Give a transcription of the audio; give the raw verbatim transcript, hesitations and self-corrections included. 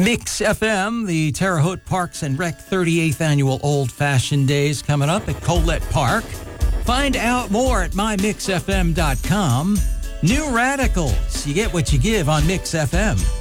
Mix F M, the Terre Haute Parks and Rec thirty-eighth Annual Old Fashioned Days coming up at Colette Park. Find out more at my mix f m dot com. New Radicals. You get what you give on Mix F M.